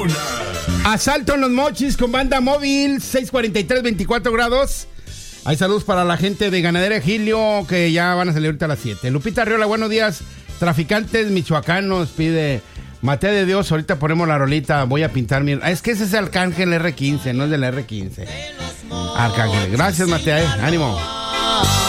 Asalto en Los Mochis con banda móvil, 643, 24 grados. Hay saludos para la gente de Ganadera Gilio, que ya van a salir ahorita a las 7. Lupita Arriola, buenos días. Traficantes michoacanos, pide Mate de Dios. Ahorita ponemos la rolita, voy a pintar mi... Es que ese es el Arcángel R15, no es del R15. Arcángel, gracias Mate, ánimo.